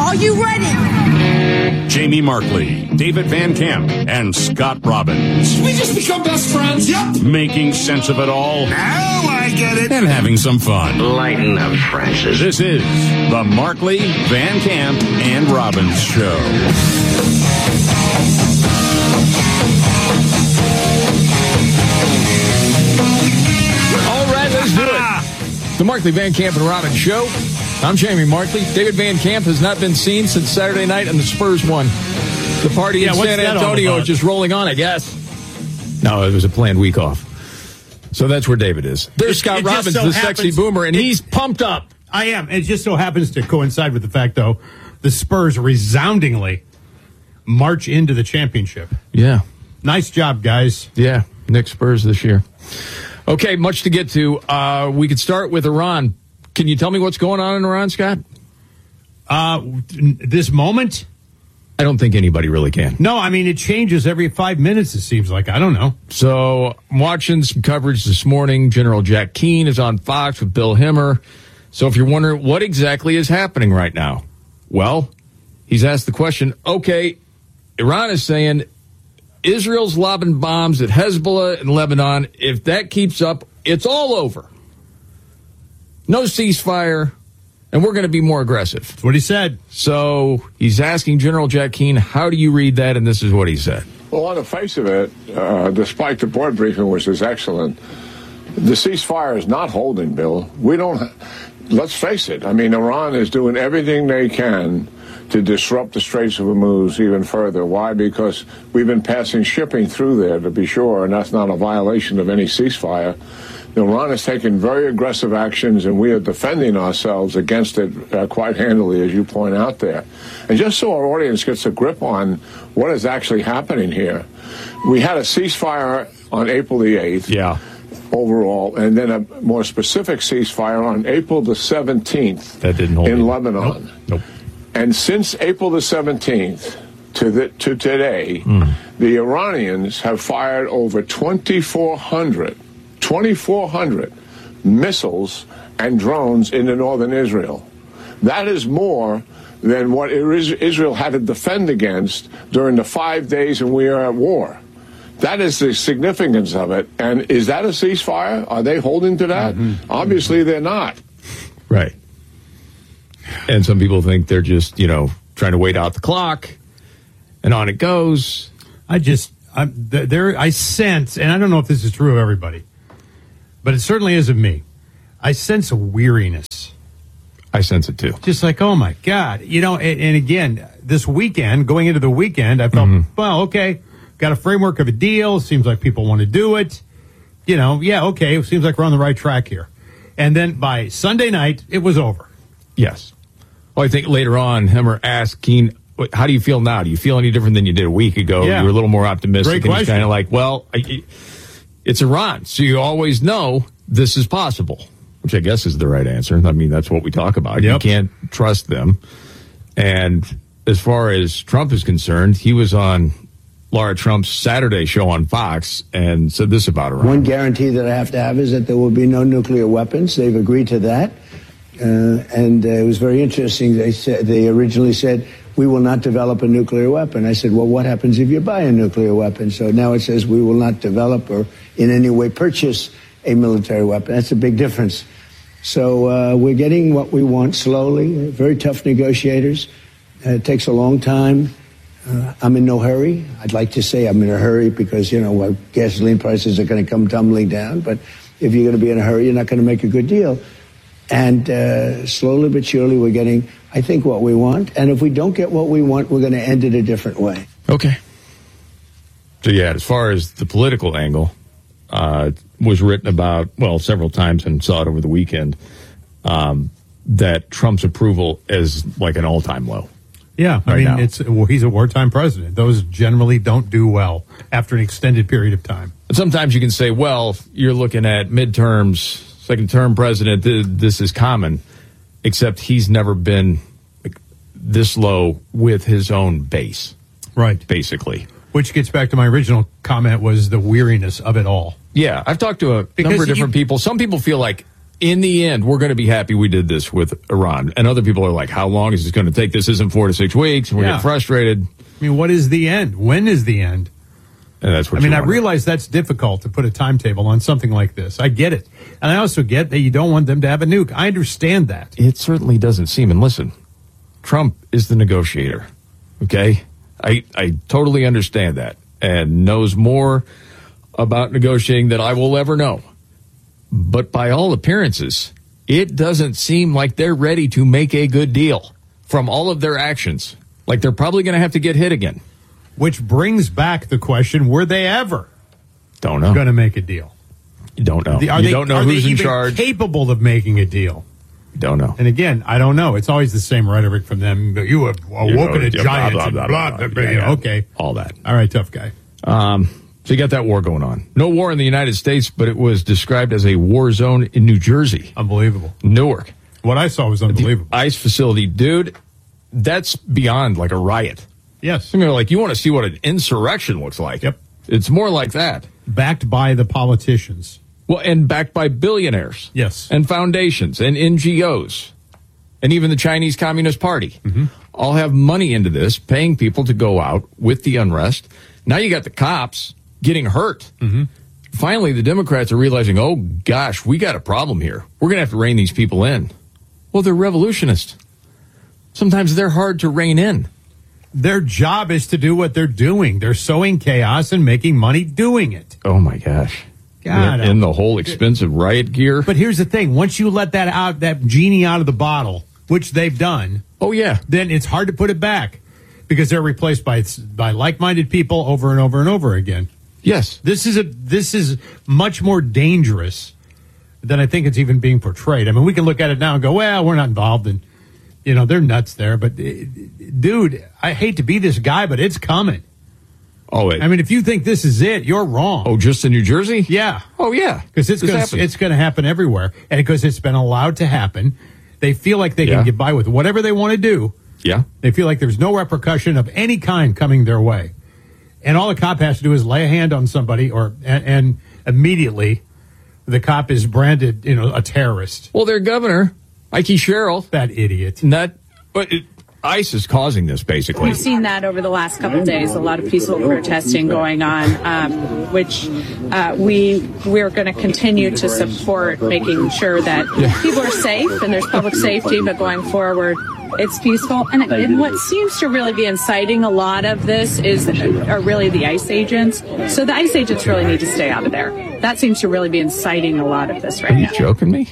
Are you ready? Jamie Markley, David Van Camp, and Scott Robbins. Did we just become best friends? Yep. Making sense of it all. Now I get it. And having some fun. Lighten up, Francis. This is the Markley, Van Camp, and Robbins Show. All right, let's do it. The Markley, Van Camp, and Robbins Show. I'm Jamie Markley. David Van Camp has not been seen since Saturday night, and the Spurs won. The party in San Antonio is just rolling on, I guess. No, it was a planned week off. So that's where David is. There's Scott Robbins, the sexy boomer, and he's pumped up. I am. It just so happens to coincide with the fact, though, the Spurs resoundingly march into the championship. Yeah. Nice job, guys. Yeah, Knicks Spurs this year. Okay, much to get to. We could start with Iran. Can you tell me what's going on in Iran, Scott? This moment? I don't think anybody really can. No, I mean, it changes every 5 minutes, it seems like. I don't know. So I'm watching some coverage this morning. General Jack Keane is on Fox with Bill Hemmer. So if you're wondering what exactly is happening right now, well, he's asked the question, okay, Iran is saying Israel's lobbing bombs at Hezbollah in Lebanon. If that keeps up, it's all over. No ceasefire, and we're going to be more aggressive. That's what he said. So he's asking General Jack Keane, how do you read that? And this is what he said. Well, on the face of it, despite the board briefing, which is excellent, the ceasefire is not holding, Bill. Let's face it. I mean, Iran is doing everything they can to disrupt the Straits of Hormuz even further. Why? Because we've been passing shipping through there, to be sure, and that's not a violation of any ceasefire. Iran has taken very aggressive actions, and we are defending ourselves against it quite handily, as you point out there. And just so our audience gets a grip on what is actually happening here, we had a ceasefire on April the 8th. Yeah. Overall, and then a more specific ceasefire on April the 17th that didn't hold in Lebanon. Nope. And since April the 17th to today, the Iranians have fired over 2,400 missiles and drones into northern Israel. That is more than what Israel had to defend against during the 5 days when we are at war. That is the significance of it. And is that a ceasefire? Are they holding to that? Obviously, they're not. Right. And some people think they're just, trying to wait out the clock, and on it goes. I sense, and I don't know if this is true of everybody, but it certainly is of me. I sense a weariness. I sense it too. Just like, oh my God. And again, this weekend, going into the weekend, I felt, well, okay, got a framework of a deal. Seems like people want to do it. Okay, it seems like we're on the right track here. And then by Sunday night, it was over. Yes. Well, I think later on, Hemmer asked Keane, how do you feel now? Do you feel any different than you did a week ago? Yeah. You were a little more optimistic. Great and he's question. kind of like, well, it's Iran, so you always know this is possible, which I guess is the right answer. I mean, that's what we talk about. Yep. You can't trust them. And as far as Trump is concerned, he was on Laura Trump's Saturday show on Fox and said this about Iran. One guarantee that I have to have is that there will be no nuclear weapons. They've agreed to that. And it was very interesting. They originally said, we will not develop a nuclear weapon. I said, well, what happens if you buy a nuclear weapon? So now it says we will not develop or in any way purchase a military weapon. That's a big difference. So we're getting what we want slowly. Very tough negotiators. It takes a long time. I'm in no hurry. I'd like to say I'm in a hurry because, gasoline prices are going to come tumbling down. But if you're going to be in a hurry, you're not going to make a good deal. And slowly but surely, we're getting, I think, what we want. And if we don't get what we want, we're going to end it a different way. Okay. So, yeah, as far as the political angle, was written about, several times and saw it over the weekend, that Trump's approval is like an all-time low. Yeah, I mean, he's a wartime president. Those generally don't do well after an extended period of time. And sometimes you can say, well, you're looking at midterms, second-term president, this is common, except he's never been this low with his own base. Right. Basically. Which gets back to my original comment was the weariness of it all. Yeah, I've talked to a number of different people. Some people feel like in the end, we're going to be happy we did this with Iran. And other people are like, how long is this going to take? This isn't 4 to 6 weeks. And we're getting frustrated. I mean, what is the end? When is the end? And that's what I realize that's difficult to put a timetable on something like this. I get it. And I also get that you don't want them to have a nuke. I understand that. It certainly doesn't seem. And listen, Trump is the negotiator. Okay? I totally understand that and knows more about negotiating than I will ever know. But by all appearances, it doesn't seem like they're ready to make a good deal from all of their actions. Like they're probably going to have to get hit again. Which brings back the question, were they ever Don't know. going to make a deal? You don't know. You don't know who's in charge. Capable of making a deal? You don't know. And again, I don't know. It's always the same rhetoric from them. You have awoken a giant. Okay. All that. All right, tough guy. So you got that war going on. No war in the United States, but it was described as a war zone in New Jersey. Unbelievable. Newark. What I saw was unbelievable. The ICE facility. Dude, that's beyond like a riot. Yes. I mean, like, you want to see what an insurrection looks like. Yep. It's more like that. Backed by the politicians. Well, and backed by billionaires. Yes. And foundations and NGOs. And even the Chinese Communist Party. Mm-hmm. All have money into this, paying people to go out with the unrest. Now you got the cops getting hurt. Mm-hmm. Finally, the Democrats are realizing, oh, gosh, we got a problem here. We're going to have to rein these people in. Well, they're revolutionists. Sometimes they're hard to rein in. Their job is to do what they're doing. They're sowing chaos and making money doing it. Oh, my gosh. God, in the whole expensive riot gear. But here's the thing. Once you let that genie out of the bottle, which they've done. Oh, yeah. Then it's hard to put it back because they're replaced by like-minded people over and over and over again. Yes. This is much more dangerous than I think it's even being portrayed. I mean, we can look at it now and go, well, we're not involved in, they're nuts there. But, dude, I hate to be this guy, but it's coming. Oh, wait. I mean, if you think this is it, you're wrong. Oh, just in New Jersey? Yeah. Oh, yeah. Because it's going to happen everywhere. And because it's been allowed to happen, they feel like they can get by with whatever they want to do. Yeah. They feel like there's no repercussion of any kind coming their way. And all the cop has to do is lay a hand on somebody and immediately the cop is branded, a terrorist. Well, their governor, Ike Sherrill. That idiot. ICE is causing this, basically. We've seen that over the last couple of days, a lot of peaceful protesting going on, which we're going to continue to support, making sure that people are safe and there's public safety, but going forward, it's peaceful. And what seems to really be inciting a lot of this are really the ICE agents. So the ICE agents really need to stay out of there. That seems to really be inciting a lot of this right now. Are you joking me?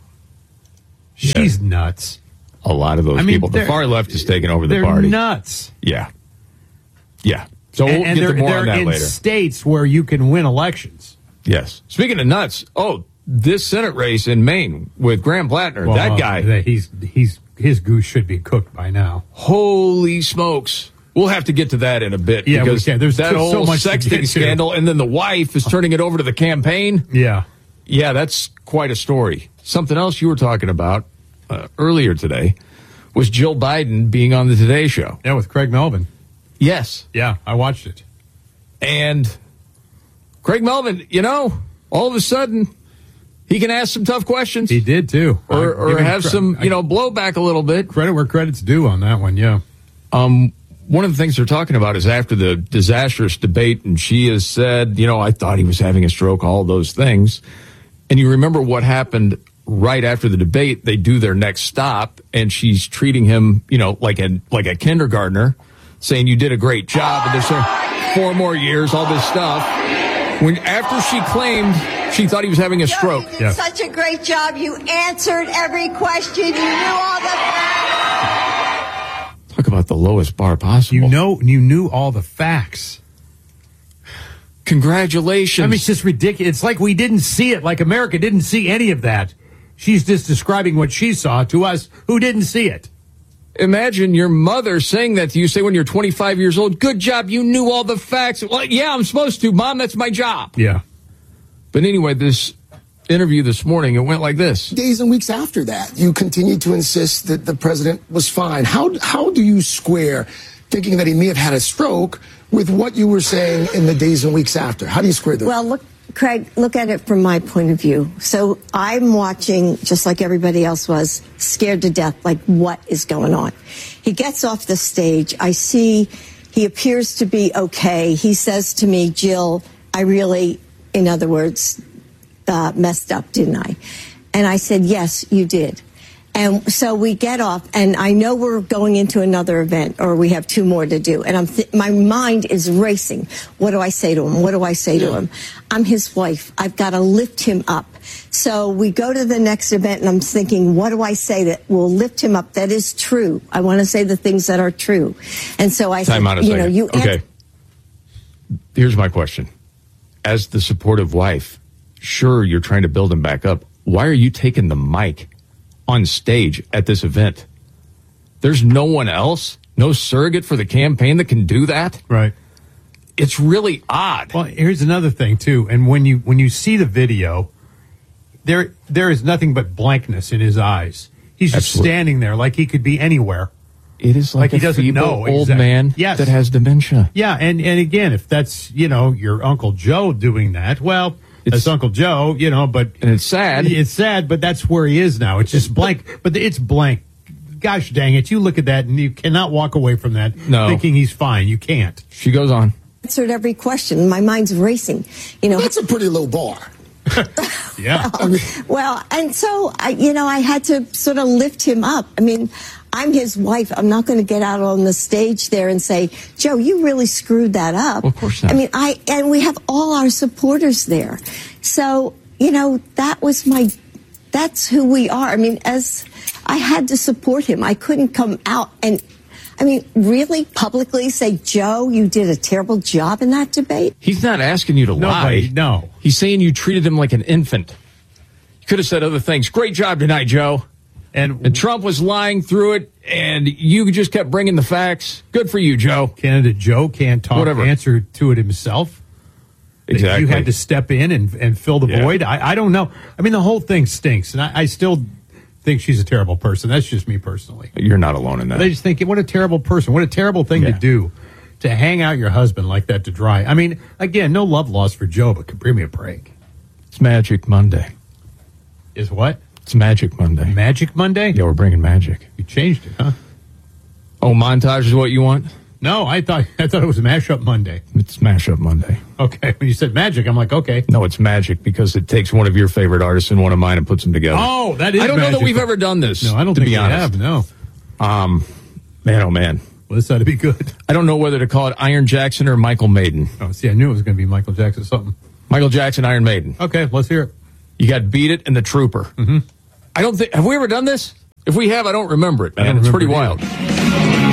She's nuts. A lot of those people. The far left is taking over the party. They're nuts. Yeah. Yeah. So we'll get to more on that later. They're in states where you can win elections. Yes. Speaking of nuts, this Senate race in Maine with Graham Plattner, that guy. His goose should be cooked by now. Holy smokes. We'll have to get to that in a bit. Yeah, because we can. There's that whole so much sexting scandal, and then the wife is turning it over to the campaign. Yeah. Yeah, that's quite a story. Something else you were talking about earlier today was Jill Biden being on the Today Show. Yeah, with Craig Melvin. Yes. Yeah, I watched it. And Craig Melvin, all of a sudden, he can ask some tough questions. He did, too. Or have some, blowback a little bit. Credit where credit's due on that one, yeah. One of the things they're talking about is after the disastrous debate, and she has said, I thought he was having a stroke, all those things. And you remember what happened right after the debate. They do their next stop, and she's treating him, like a kindergartner, saying you did a great job, and there's 4 more years, all this stuff. When after she claimed she thought he was having a stroke. You did such a great job. You answered every question. You knew all the facts. Talk about the lowest bar possible. You knew all the facts. Congratulations. I mean, it's just ridiculous. It's like we didn't see it, like America didn't see any of that. She's just describing what she saw to us who didn't see it. Imagine your mother saying that to you, say when you're 25 years old, good job, you knew all the facts. Well, yeah, I'm supposed to, Mom, that's my job. Yeah. But anyway, this interview this morning, it went like this. Days and weeks after that, you continued to insist that the president was fine. How do you square thinking that he may have had a stroke with what you were saying in the days and weeks after? How do you square that? Well, Craig, look at it from my point of view. So I'm watching, just like everybody else was, scared to death, like what is going on? He gets off the stage. I see he appears to be okay. He says to me, Jill, I really, in other words, messed up, didn't I? And I said, yes, you did. And so we get off, and I know we're going into another event, or we have 2 more to do. And my mind is racing. What do I say to him? What do I say to him? I'm his wife. I've got to lift him up. So we go to the next event, and I'm thinking, what do I say that will lift him up? That is true. I want to say the things that are true. And so I said, okay. Here's my question. As the supportive wife, sure, you're trying to build him back up. Why are you taking the mic on stage at this event? There's no one else, no surrogate for the campaign that can do that. Right. It's really odd. Well, here's another thing too. And when you see the video, there is nothing but blankness in his eyes. He's just standing there like he could be anywhere. It is like he doesn't know old man that has dementia. Yeah, and again, if that's your Uncle Joe doing that, well, it's Uncle Joe, but and it's sad. It's sad, but that's where he is now. It's just blank, but it's blank. Gosh dang it! You look at that, and you cannot walk away from that thinking he's fine. You can't. She goes on. Answered every question. My mind's racing. That's a pretty low bar. Yeah. Well, and so I had to sort of lift him up. I mean, I'm his wife. I'm not going to get out on the stage there and say, Joe, you really screwed that up. Well, of course not. I mean, and we have all our supporters there. So, that's who we are. I mean, as I had to support him, I couldn't come out and, really publicly say, Joe, you did a terrible job in that debate. He's not asking you to lie. No. He's saying you treated him like an infant. You could have said other things. Great job tonight, Joe. And Trump was lying through it, and you just kept bringing the facts. Good for you, Joe. Candidate Joe can't talk, answer to it himself. Exactly. You had to step in and fill the void. I don't know. I mean, the whole thing stinks, and I still think she's a terrible person. That's just me personally. You're not alone in that. They just think, what a terrible person. What a terrible thing to do, to hang out your husband like that to dry. I mean, again, no love lost for Joe, but give me a break. It's Magic Monday. Is what? It's Magic Monday. Magic Monday? Yeah, we're bringing magic. You changed it, huh? Oh, montage is what you want? No, I thought it was Mashup Monday. It's Mashup Monday. Okay, when you said magic, I'm like, okay. No, it's magic because it takes one of your favorite artists and one of mine and puts them together. Oh, that is I don't magic. know that we've ever done this. No, I don't think we have, no. Man, oh man. Well, this ought to be good. I don't know whether to call it Iron Jackson or Michael Maiden. Oh, see, I knew it was going to be Michael Jackson something. Michael Jackson, Iron Maiden. Okay, let's hear it. You got Beat It and The Trooper. Mm-hmm. Have we ever done this? If we have, I don't remember it, man. It's pretty wild.